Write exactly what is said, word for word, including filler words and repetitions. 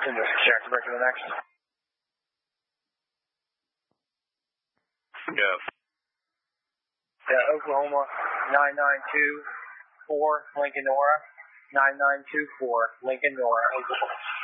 Send this Jackson back to the next. Yeah. Yeah, Oklahoma, nine nine two four, Lincoln Nora. nine nine two four, Lincoln Nora.